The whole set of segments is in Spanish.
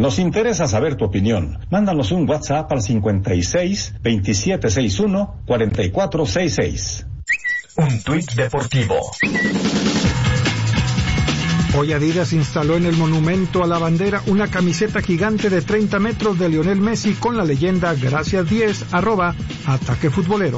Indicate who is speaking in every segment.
Speaker 1: Nos interesa saber tu opinión. Mándanos un WhatsApp al 56 2761 4466.
Speaker 2: Un tuit deportivo.
Speaker 3: Hoy Adidas instaló en el monumento a la bandera una camiseta gigante de 30 metros de Lionel Messi con la leyenda Gracias 10, @Ataque Futbolero.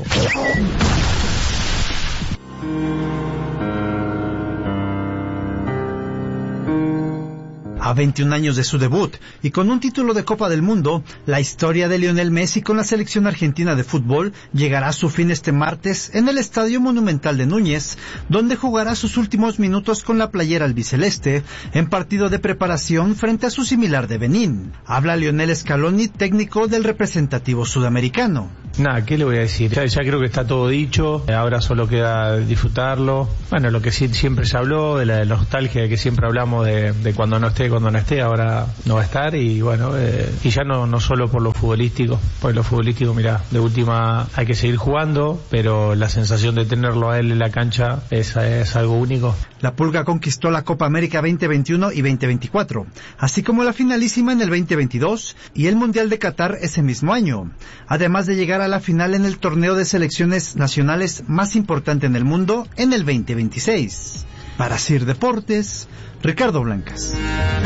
Speaker 4: A 21 años de su debut y con un título de Copa del Mundo, la historia de Lionel Messi con la selección argentina de fútbol llegará a su fin este martes en el Estadio Monumental de Núñez, donde jugará sus últimos minutos con la playera albiceleste en partido de preparación frente a su similar de Benín. Habla Lionel Scaloni, técnico del representativo sudamericano.
Speaker 5: Nada, ¿qué le voy a decir? Ya creo que está todo dicho, ahora solo queda disfrutarlo. Bueno, lo que sí siempre se habló, de la nostalgia de que siempre hablamos de cuando no esté, ahora no va a estar, y bueno, y ya no solo por lo futbolístico, porque lo futbolístico, mira, de última hay que seguir jugando, pero la sensación de tenerlo a él en la cancha es algo único.
Speaker 4: La Pulga conquistó la Copa América 2021 y 2024, así como la finalísima en el 2022 y el Mundial de Qatar ese mismo año, además de llegar a la final en el torneo de selecciones nacionales más importante en el mundo en el 2026. Para CIR Deportes, Ricardo Blancas.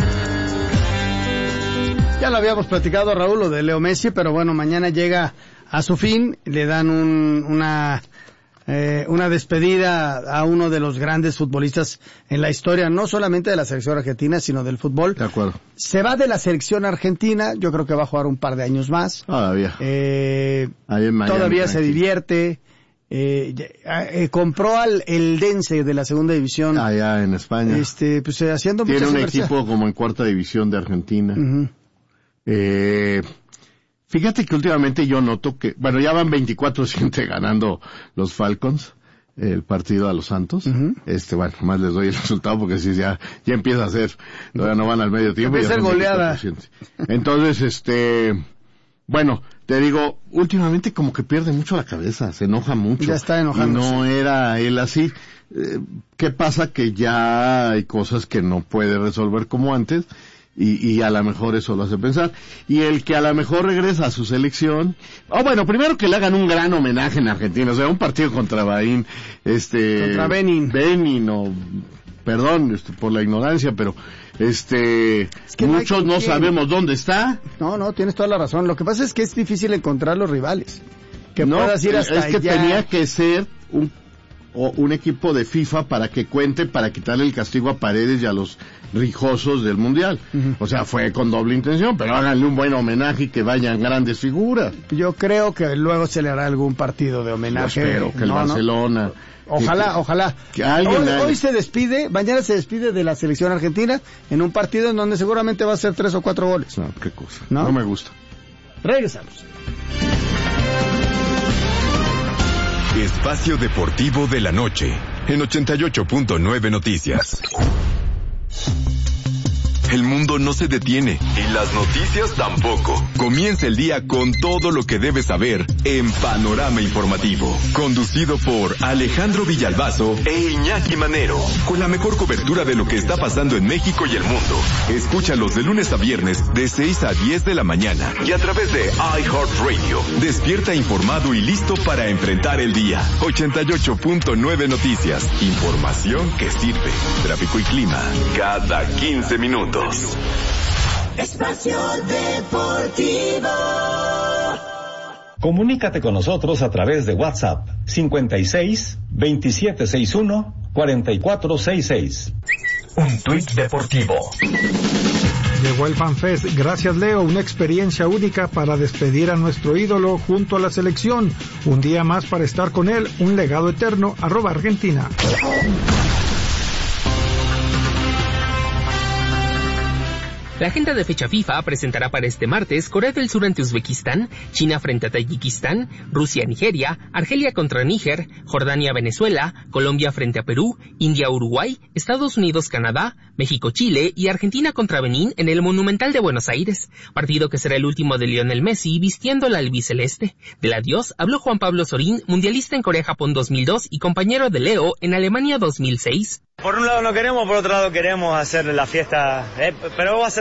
Speaker 6: Ya lo habíamos platicado, Raúl, lo de Leo Messi, pero bueno, mañana llega a su fin, le dan una despedida a uno de los grandes futbolistas en la historia, no solamente de la selección argentina, sino del fútbol.
Speaker 7: De acuerdo.
Speaker 6: Se va de la selección argentina, yo creo que va a jugar un par de años más.
Speaker 7: Todavía.
Speaker 6: Todavía se divierte. Compró al Eldense de la segunda división
Speaker 7: allá en España,
Speaker 6: pues haciendo
Speaker 7: tiene
Speaker 6: muchas
Speaker 7: un
Speaker 6: universidades.
Speaker 7: equipo como en cuarta división de Argentina.
Speaker 6: Uh-huh.
Speaker 7: Fíjate que últimamente yo noto que, bueno, ya van 24-7 ganando los Falcons el partido a los Santos.
Speaker 6: Uh-huh.
Speaker 7: Bueno, más les doy el resultado porque si ya empieza a ser, todavía no van al medio tiempo.
Speaker 6: Empieza a ser goleada.
Speaker 7: Entonces, bueno, te digo, últimamente como que pierde mucho la cabeza, se enoja mucho.
Speaker 6: Ya está enojando.
Speaker 7: No era él así. ¿Qué pasa? Que ya hay cosas que no puede resolver como antes, y a lo mejor eso lo hace pensar. Y el que a lo mejor regresa a su selección, bueno, primero que le hagan un gran homenaje en Argentina, o sea, un partido contra Benín,
Speaker 6: contra Benín,
Speaker 7: perdón, por la ignorancia, pero es que muchos no sabemos dónde está.
Speaker 6: No, tienes toda la razón. Lo que pasa es que es difícil encontrar los rivales. Que puedas ir hasta allá.
Speaker 7: Es que tenía que ser un equipo de FIFA para que cuente, para quitarle el castigo a Paredes y a los rijosos del Mundial.
Speaker 6: Uh-huh.
Speaker 7: O sea, fue con doble intención, pero háganle un buen homenaje y que vayan grandes figuras.
Speaker 6: Yo creo que luego se le hará algún partido de homenaje.
Speaker 7: Yo espero que el Barcelona...
Speaker 6: Ojalá.
Speaker 7: Que
Speaker 6: hoy se despide, mañana se despide de la selección argentina en un partido en donde seguramente va a ser 3 o 4 goles.
Speaker 7: No, qué cosa. No me gusta.
Speaker 6: Regresamos.
Speaker 2: Espacio Deportivo de la Noche, en 88.9 Noticias. El mundo no se detiene y las noticias tampoco. Comienza el día con todo lo que debes saber en Panorama Informativo. Conducido por Alejandro Villalbazo e Iñaki Manero. Con la mejor cobertura de lo que está pasando en México y el mundo. Escúchalos de lunes a viernes de 6 a 10 de la mañana. Y a través de iHeartRadio. Despierta informado y listo para enfrentar el día. 88.9 Noticias. Información que sirve. Tráfico y clima. Cada 15 minutos.
Speaker 8: Espacio Deportivo.
Speaker 1: Comunícate con nosotros a través de WhatsApp 56 2761 4466.
Speaker 2: Un tuit deportivo.
Speaker 3: Llegó el FanFest. Gracias, Leo. Una experiencia única para despedir a nuestro ídolo junto a la selección. Un día más para estar con él. Un legado eterno. @Argentina.
Speaker 9: La agenda de fecha FIFA presentará para este martes Corea del Sur ante Uzbekistán, China frente a Tayikistán, Rusia Nigeria, Argelia contra Níger, Jordania Venezuela, Colombia frente a Perú, India Uruguay, Estados Unidos Canadá, México Chile y Argentina contra Benín en el Monumental de Buenos Aires, partido que será el último de Lionel Messi vistiendo la albiceleste. Del adiós habló Juan Pablo Sorín, mundialista en Corea-Japón 2002 y compañero de Leo en Alemania 2006.
Speaker 10: Por un lado no queremos, por otro lado queremos hacer la fiesta, pero va a ser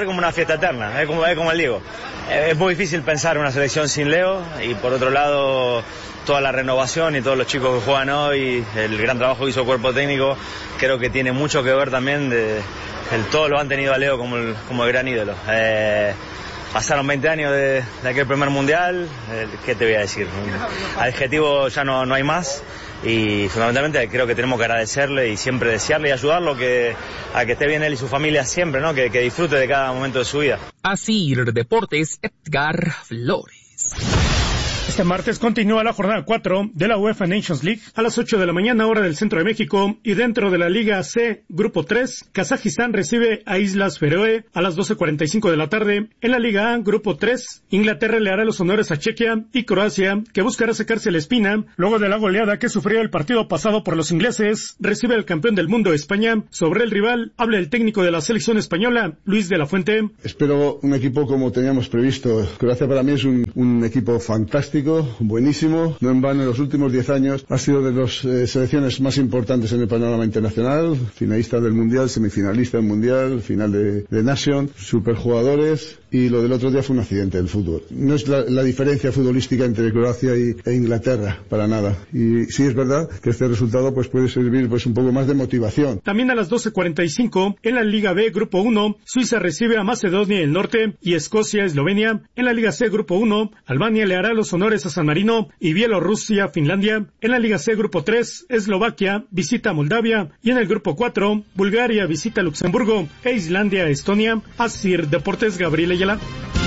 Speaker 10: como una fiesta eterna, es como él digo. Es muy difícil pensar una selección sin Leo, y por otro lado toda la renovación y todos los chicos que juegan hoy, el gran trabajo que hizo el cuerpo técnico, creo que tiene mucho que ver también todos lo han tenido a Leo como el gran ídolo. Pasaron 20 años de aquel primer mundial, ¿qué te voy a decir? Adjetivo ya no hay más, y fundamentalmente creo que tenemos que agradecerle y siempre desearle y ayudarlo a que esté bien él y su familia siempre, ¿no? Que disfrute de cada momento de su vida.
Speaker 9: Así, Deportes, Edgar Flores.
Speaker 11: Este martes continúa la jornada 4 de la UEFA Nations League a las 8 de la mañana, hora del centro de México, y dentro de la Liga C, Grupo 3, Kazajistán recibe a Islas Feroe a las 12:45 de la tarde. En la Liga A, Grupo 3, Inglaterra le hará los honores a Chequia, y Croacia, que buscará sacarse la espina luego de la goleada que sufrió el partido pasado por los ingleses, recibe al campeón del mundo, España. Sobre el rival, habla el técnico de la selección española, Luis de la Fuente.
Speaker 12: Espero un equipo como teníamos previsto. Croacia para mí es un equipo fantástico, buenísimo. No en vano, en los últimos 10 años ha sido de las selecciones más importantes en el panorama internacional, finalista del Mundial, semifinalista del Mundial, final de Nation, superjugadores, y lo del otro día fue un accidente del fútbol. No es la diferencia futbolística entre Croacia e Inglaterra, para nada. Y sí es verdad que este resultado pues puede servir pues un poco más de motivación.
Speaker 11: También a las 12:45, en la Liga B, Grupo 1, Suiza recibe a Macedonia del Norte y Escocia, Eslovenia. En la Liga C, Grupo 1, Albania le hará los honores a San Marino y Bielorrusia, Finlandia. En la Liga C, Grupo 3, Eslovaquia visita a Moldavia, y en el Grupo 4, Bulgaria visita a Luxemburgo e Islandia a Estonia. Asir Deportes, Gabriel Ayala.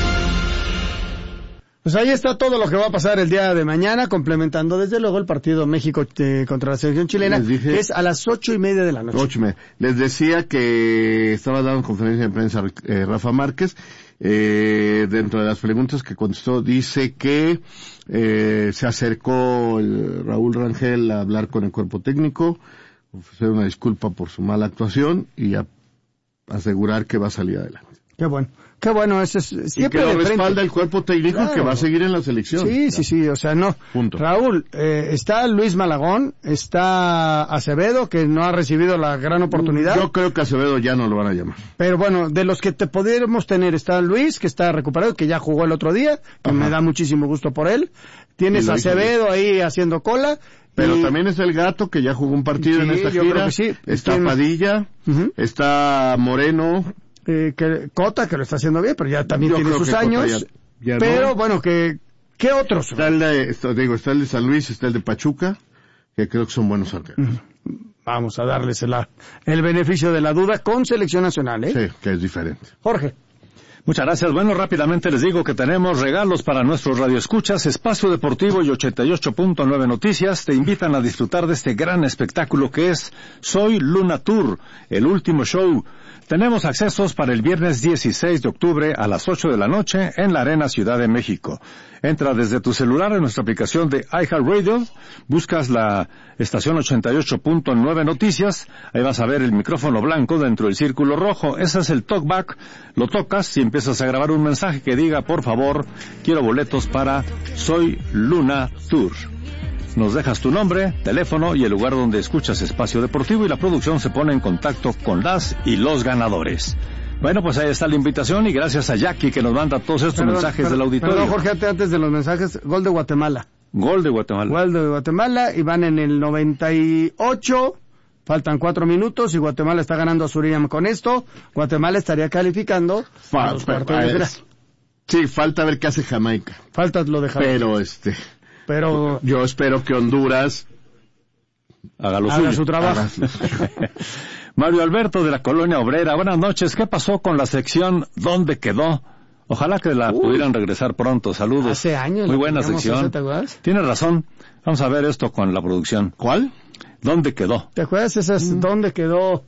Speaker 6: Pues ahí está todo lo que va a pasar el día de mañana, complementando desde luego el partido México contra la selección chilena, que es a las 8:30 de la noche.
Speaker 7: 8:30. Les decía que estaba dando conferencia de prensa Rafa Márquez. Dentro de las preguntas que contestó, dice que se acercó Raúl Rangel a hablar con el cuerpo técnico, ofrecer una disculpa por su mala actuación y asegurar que va a salir adelante.
Speaker 6: Qué bueno, eso es siempre.
Speaker 7: Y que lo respalda el cuerpo técnico, claro, que va a seguir en la selección.
Speaker 6: Sí, o sea, no.
Speaker 7: Punto.
Speaker 6: Raúl, está Luis Malagón, está Acevedo, que no ha recibido la gran oportunidad.
Speaker 7: Yo creo que Acevedo ya no lo van a llamar.
Speaker 6: Pero bueno, de los que te podríamos tener, está Luis, que está recuperado, que ya jugó el otro día, que me da muchísimo gusto por él. Tienes a Acevedo ahí haciendo cola.
Speaker 7: Pero también es el Gato, que ya jugó un partido en esta gira.
Speaker 6: Sí.
Speaker 7: Está Padilla, está Moreno.
Speaker 6: Cota, que lo está haciendo bien, pero ya también tiene sus años. Ya pero no. Bueno, ¿qué otros?
Speaker 7: Está el de San Luis, está el de Pachuca, que creo que son buenos arqueros.
Speaker 6: Vamos a darles el beneficio de la duda con selección nacional, ¿eh?
Speaker 7: Sí, que es diferente.
Speaker 6: Jorge.
Speaker 13: Muchas gracias. Bueno, rápidamente les digo que tenemos regalos para nuestros radioescuchas. Espacio Deportivo y 88.9 Noticias te invitan a disfrutar de este gran espectáculo que es Soy Luna Tour, el último show. Tenemos accesos para el viernes 16 de octubre a las 8 de la noche en la Arena Ciudad de México. Entra desde tu celular en nuestra aplicación de iHeartRadio, buscas la estación 88.9 Noticias, ahí vas a ver el micrófono blanco dentro del círculo rojo. Ese es el talkback, lo tocas y empiezas a grabar un mensaje que diga, por favor, quiero boletos para Soy Luna Tour. Nos dejas tu nombre, teléfono y el lugar donde escuchas Espacio Deportivo y la producción se pone en contacto con las y los ganadores. Bueno, pues ahí está la invitación y gracias a Jackie que nos manda todos estos mensajes del auditorio.
Speaker 6: Perdón, Jorge, antes de los mensajes, gol de Guatemala.
Speaker 13: Gol de Guatemala
Speaker 6: y van en el 98, faltan 4 minutos y Guatemala está ganando a Surinam con esto. Guatemala estaría calificando a los cuartos de final.
Speaker 7: Sí, falta ver qué hace Jamaica.
Speaker 6: Falta lo de Jamaica. Pero
Speaker 7: yo espero que Honduras
Speaker 13: haga
Speaker 6: su trabajo.
Speaker 13: Mario Alberto de la Colonia Obrera, buenas noches. ¿Qué pasó con la sección ¿Dónde quedó? Ojalá que la pudieran regresar pronto. Saludos.
Speaker 6: Hace años.
Speaker 13: Muy buena sección. Tienes razón. Vamos a ver esto con la producción.
Speaker 7: ¿Cuál?
Speaker 13: ¿Dónde quedó?
Speaker 6: ¿Te acuerdas esas ¿Dónde quedó?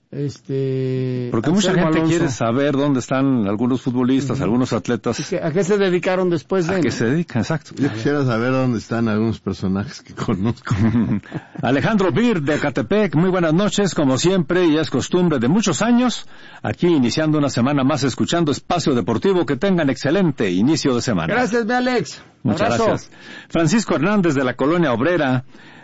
Speaker 13: Porque mucha gente quiere saber dónde están algunos futbolistas, algunos atletas.
Speaker 6: ¿A qué se dedicaron después de?
Speaker 13: ¿A qué se dedican? Exacto.
Speaker 7: Yo quisiera saber dónde están algunos personajes que conozco.
Speaker 13: Alejandro Bir de Ecatepec, muy buenas noches, como siempre, y es costumbre de muchos años, aquí iniciando una semana más escuchando Espacio Deportivo, que tengan excelente inicio de semana.
Speaker 6: Gracias, Alex.
Speaker 13: Muchas gracias. Francisco Hernández de la Colonia Obrera,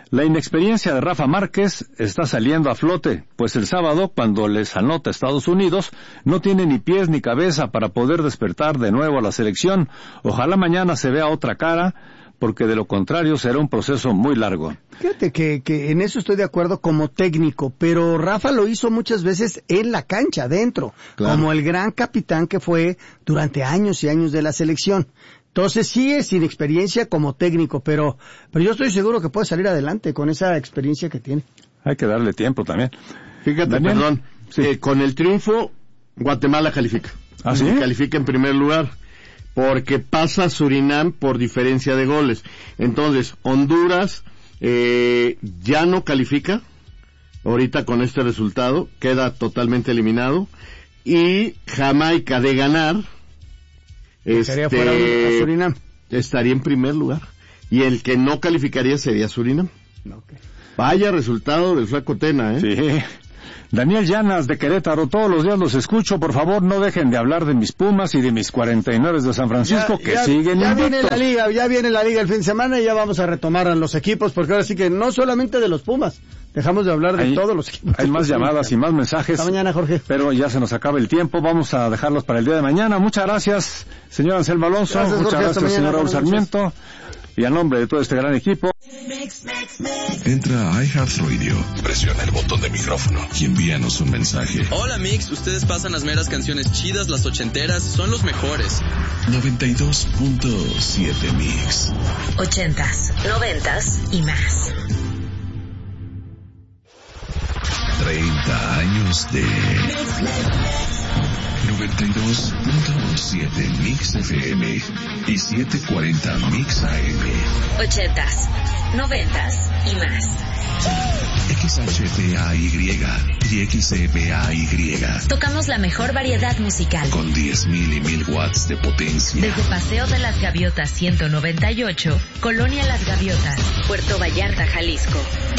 Speaker 13: La inexperiencia de Rafa Márquez está saliendo a flote, pues el sábado, cuando les anota Estados Unidos, no tiene ni pies ni cabeza para poder despertar de nuevo a la selección. Ojalá mañana se vea otra cara, porque de lo contrario será un proceso muy largo.
Speaker 6: Fíjate que en eso estoy de acuerdo como técnico, pero Rafa lo hizo muchas veces en la cancha, adentro, claro, como el gran capitán que fue durante años y años de la selección. Entonces sí es sin experiencia como técnico, pero yo estoy seguro que puede salir adelante con esa experiencia que tiene.
Speaker 13: Hay que darle tiempo también.
Speaker 7: Fíjate, Daniel, perdón, sí. Con el triunfo, Guatemala califica.
Speaker 13: ¿Ah, sí?
Speaker 7: Califica en primer lugar, porque pasa a Surinam por diferencia de goles. Entonces, Honduras ya no califica, ahorita con este resultado, queda totalmente eliminado, y Jamaica de ganar,
Speaker 6: fuera a Surinam.
Speaker 7: Estaría en primer lugar, y el que no calificaría sería Surinam.
Speaker 6: Okay.
Speaker 7: Vaya resultado del Flaco Tena, ¿eh?
Speaker 13: Sí. Daniel Llanas de Querétaro, todos los días los escucho, por favor no dejen de hablar de mis Pumas y de mis 49 de San Francisco siguen
Speaker 6: ya
Speaker 13: invictos.
Speaker 6: viene la liga el fin de semana y ya vamos a retomar a los equipos, porque ahora sí que no solamente de los Pumas, dejamos de hablar de todos los equipos.
Speaker 13: Hay más llamadas y más mensajes.
Speaker 6: Hasta mañana, Jorge.
Speaker 13: Pero ya se nos acaba el tiempo, vamos a dejarlos para el día de mañana. Muchas gracias, señor Anselmo Alonso, muchas gracias, señor Raúl Sarmiento, y a nombre de todo este gran equipo.
Speaker 2: Entra a iHeartRadio, presiona el botón de micrófono y envíanos un mensaje.
Speaker 14: Hola Mix, ustedes pasan las meras canciones chidas, las ochenteras, son los mejores.
Speaker 2: 92.7 Mix.
Speaker 15: 80s, 90s y más.
Speaker 2: 30 años de 92.7 Mix FM y 740 Mix AM.
Speaker 15: 80s, 90s y más.
Speaker 2: XHPAY y XEPAY.
Speaker 15: Tocamos la mejor variedad musical.
Speaker 2: Con 10.000 y 1.000 watts de potencia.
Speaker 15: Desde Paseo de las Gaviotas 198, Colonia Las Gaviotas, Puerto Vallarta, Jalisco.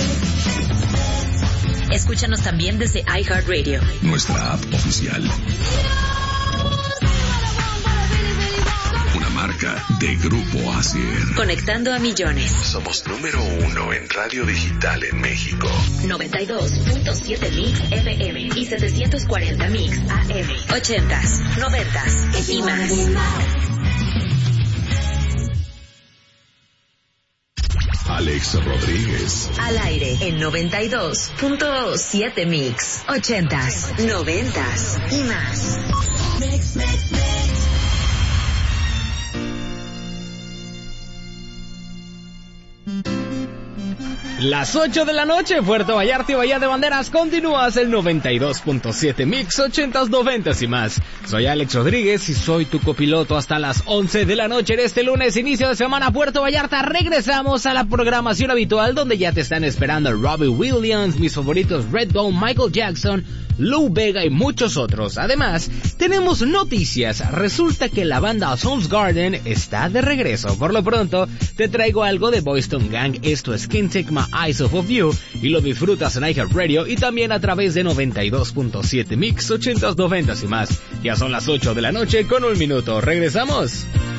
Speaker 15: Escúchanos también desde iHeartRadio.
Speaker 2: Nuestra app oficial. Una marca de Grupo Asier.
Speaker 15: Conectando a millones.
Speaker 2: Somos número 1 en radio digital en México.
Speaker 15: 92.7 Mix FM y 740 Mix AM. 80s, 90s y más.
Speaker 2: Alex Rodríguez.
Speaker 15: Al aire en 92.7 Mix. 80s, 90s y más. Mix, mix, mix.
Speaker 9: Las 8 de la noche, Puerto Vallarta y Bahía de Banderas, continúas el 92.7 Mix, 80s, 90s y más. Soy Alex Rodríguez y soy tu copiloto hasta las 11 de la noche en este lunes, inicio de semana, Puerto Vallarta. Regresamos a la programación habitual donde ya te están esperando Robbie Williams, mis favoritos Redbone, Michael Jackson, Lou Bega y muchos otros. Además, tenemos noticias. Resulta que la banda Soundgarden está de regreso. Por lo pronto, te traigo algo de Boyz II Gang. Esto es Can't Take My Eyes Off of You y lo disfrutas en iHeartRadio y también a través de 92.7 Mix, 80s, 90s y más. Ya son las 8 de la noche con 1 minuto. ¿Regresamos?